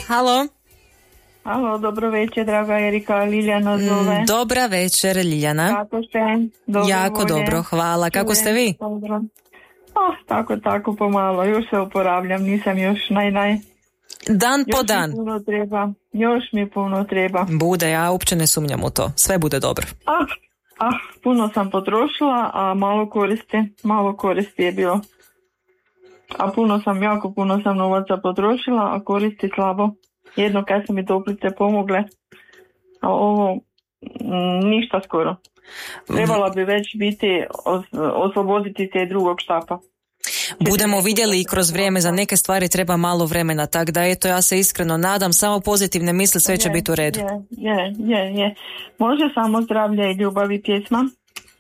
Halo? Halo, dobro večer, draga Erika, Liljana zove. Dobra večer, Liljana. Kako ste? Dobro jako volje. dobro, hvala. Kako ste vi? Dobro. Tako pomalo, još se oporavljam, nisam još naj. Dan po Još dan. mi puno treba. Bude, ja uopće ne sumnjam u to. Sve bude dobro. Puno sam potrošila, a malo koristi je bilo. A jako puno sam novaca potrošila, a koristi slabo. Jedno kad su mi toplice pomogle, a ovo ništa skoro. Trebala bi već biti osloboditi te drugog štapa. Budemo vidjeli i kroz vrijeme, za neke stvari treba malo vremena, tako da eto, ja se iskreno nadam, samo pozitivne misli, sve će biti u redu. Je. Može samo zdravlje i ljubavi pjesma?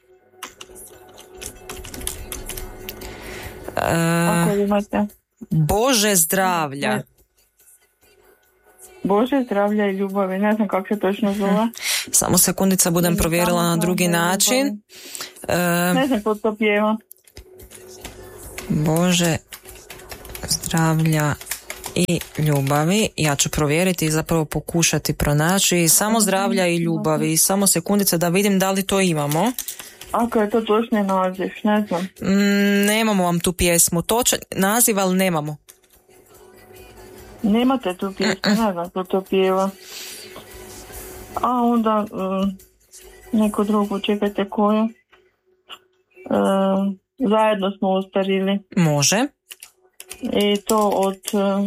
Ako imate. Bože zdravlja. Bože zdravlja i ljubavi, ne znam kako se točno zove. Samo sekundica, budem provjerila na drugi način. Ne znam ko to pjeva. Bože zdravlja i ljubavi. Ja ću provjeriti i zapravo pokušati pronaći samo zdravlja i ljubavi. Samo sekundica da vidim da li to imamo. Ako je to točni naziv, ne znam. Nemamo vam tu pjesmu. Točan naziv, ali nemamo. Nemate tu pjesmu, ne znam ko to pjeva. A onda neko drugo, čekajte koju. Zajedno smo ostarili. Može. I to od...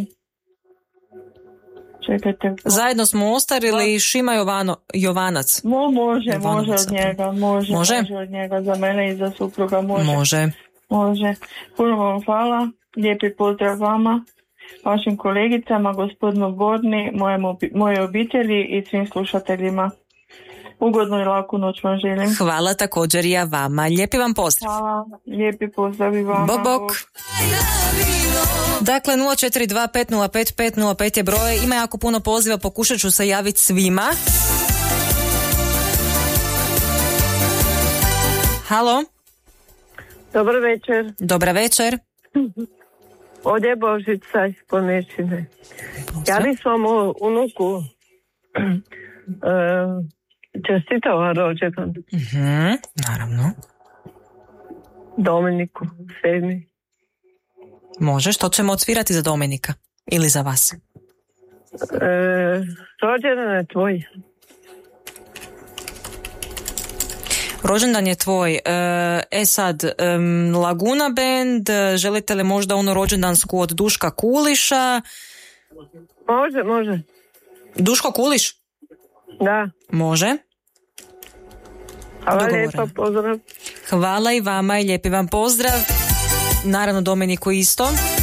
čekajte. Zajedno smo ostarili Šima Jovanac. Može od njega. Može od njega, za mene i za supruga. Može. Puno vam hvala. Lijepi pozdrav vama, vašim kolegicama, gospodinu Borni, moje obitelji i svim slušateljima. Ugodnu i laku noć vam želim. Hvala također i ja vama. Lijepi vam pozdrav. Hvala, lijepi pozdrav i vama. Bok. Dakle, 042505505 je broj. Ima jako puno poziva, pokušat ću se javiti svima. Halo? Dobar večer. Dobra večer. Ovdje je Božica iz Ponečine. Ja bih svom unuku čestitala rođendan. Naravno. Dominiku, 7. Može, što ćemo odsvirati za Dominika? Ili za vas? Rođendan je tvoj. Rođendan je tvoj. Sad, Laguna Band, želite li možda onu rođendansku od Duška Kuliša? Može. Duško Kuliš? Da. Može. Hvala lijepa, pozdrav. Hvala i vama i lijepi vam pozdrav. Naravno Dominiku isto.